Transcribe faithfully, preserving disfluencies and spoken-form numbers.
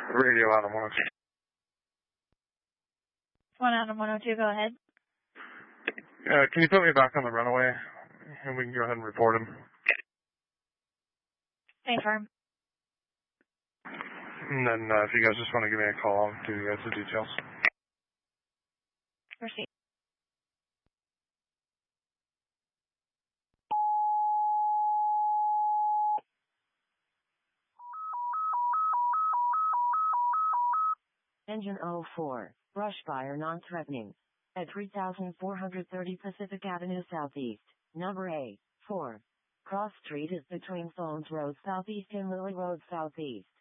Radio Adam one oh two. One Adam one oh two, go ahead. Uh, can you put me back on the runaway, and we can go ahead and report him? Same firm. And then uh, if you guys just want to give me a call, I'll give you guys the details. Proceed. Engine oh four, brush fire non-threatening. At three thousand four hundred thirty Pacific Avenue Southeast, number A, four. Cross Street is between Phones Road Southeast and Lily Road Southeast.